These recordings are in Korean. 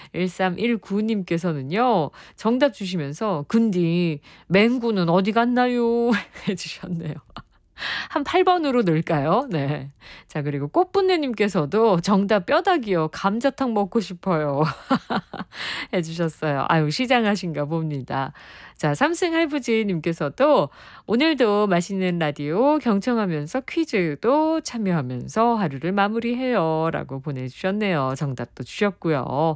1319님께서는요. 정답 주시면서 "근데 맹구는 어디 갔나요?" 해 주셨네요. 한 8 번으로 넣을까요? 네. 자 그리고 꽃분내님께서도 "정답 뼈다귀요. 감자탕 먹고 싶어요." 해 주셨어요. 아유 시장하신가 봅니다. 자 삼승 할부지 님께서도 "오늘도 맛있는 라디오 경청하면서 퀴즈도 참여하면서 하루를 마무리해요."라고 보내주셨네요. 정답도 주셨고요.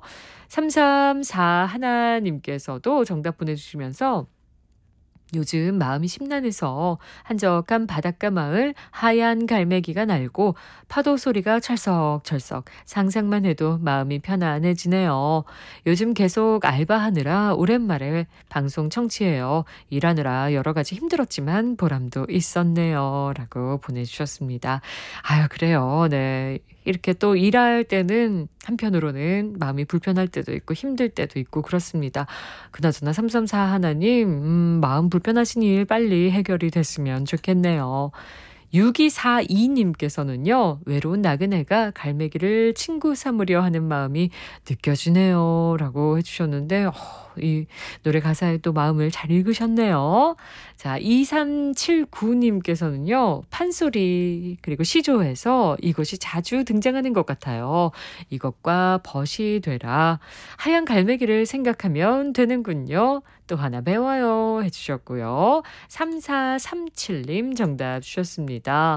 3341 님께서도 정답 보내주시면서 "요즘 마음이 심란해서 한적한 바닷가 마을 하얀 갈매기가 날고 파도 소리가 철썩철썩 상상만 해도 마음이 편안해지네요. 요즘 계속 알바하느라 오랜만에 방송 청취해요. 일하느라 여러 가지 힘들었지만 보람도 있었네요." 라고 보내주셨습니다. 아유 그래요. 네. 이렇게 또 일할 때는 한편으로는 마음이 불편할 때도 있고 힘들 때도 있고 그렇습니다. 그나저나 3341 님 마음 불편하신 일 빨리 해결이 됐으면 좋겠네요. 6242 님께서는요. "외로운 나그네가 갈매기를 친구 삼으려 하는 마음이 느껴지네요." 라고 해 주셨는데 이 노래 가사에 또 마음을 잘 읽으셨네요. 자 2379 님께서는요. 판소리 그리고 시조에서 이것이 자주 등장하는 것 같아요. "이것과 벗이 되라. 하얀 갈매기를 생각하면 되는군요. 또 하나 배워요." 해 주셨고요. 3437 님 정답 주셨습니다.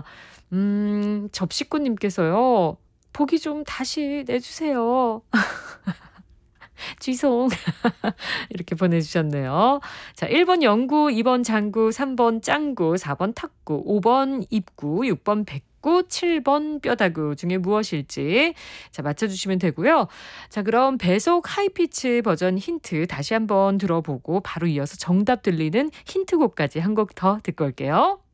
접시꾼님께서요. "보기 좀 다시 내주세요." "죄송." 이렇게 보내주셨네요. 자 1 번 영구, 2 번 장구, 3 번 짱구, 4 번 탁구, 5 번 입구, 6 번 백구, 7 번 뼈다구 중에 무엇일지 자 맞춰주시면 되고요. 자 그럼 배속 하이피치 버전 힌트 다시 한번 들어보고 바로 이어서 정답 들리는 힌트곡까지 한 곡 더 듣고 올게요.